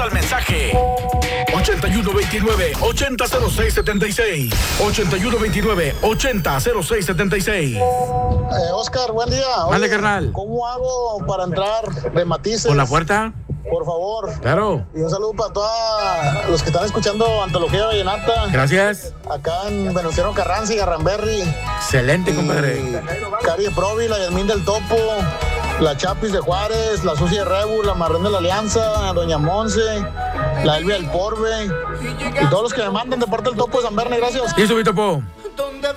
al mensaje 8129-800676. 8129-800676. Oscar, buen día. Mande, carnal. ¿Cómo hago para entrar de Matices? ¿Por la puerta? Por favor. Claro. Y un saludo para todos los que están escuchando Antología Vallenata. Gracias. Acá en Venustiano Carranza y Garramberry. Excelente, compadre. Cari de Provi, la Yasmín del Topo, la Chapis de Juárez, la Sucia de Rebu, la Marrén de la Alianza, Doña Monse, la Elvia del Porbe y todos los que me mandan de parte del Topo de San Verne. Gracias. Y subí, Topo.